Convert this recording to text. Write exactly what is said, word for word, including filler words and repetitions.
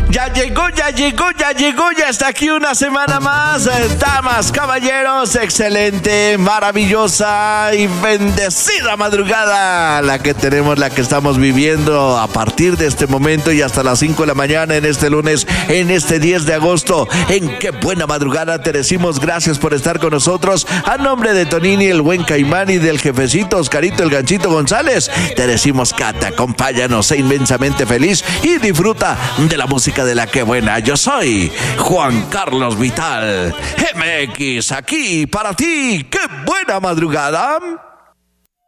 Ya llegó, ya llegó, ya llegó, ya está aquí una semana más. Eh, Damas, caballeros, excelente, maravillosa y bendecida madrugada la que tenemos, la que estamos viviendo a partir de este momento y hasta las cinco de la mañana en este lunes, en este diez de agosto. En qué buena madrugada te decimos gracias por estar con nosotros. A nombre de Tonini, el buen Caimán, y del jefecito Oscarito, el Ganchito González, te decimos Cata, acompáñanos, sé inmensamente feliz y disfruta de la música de la que buena. Yo soy Juan Carlos Vital, M X, aquí para ti. ¡Qué buena madrugada!